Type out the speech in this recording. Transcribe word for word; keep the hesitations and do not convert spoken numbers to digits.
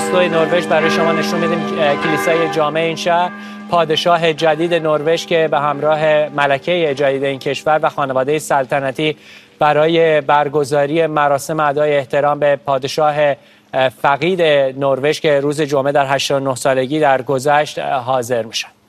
اسلو نروژ برای شما نشون میدیم کلیسای جامع این شهر. پادشاه جدید نروژ که به همراه ملکه جدید این کشور و خانواده سلطنتی برای برگزاری مراسم ادای احترام به پادشاه فقید نروژ که روز جمعه در هشتاد و نه سالگی درگذشت حاضر میشن.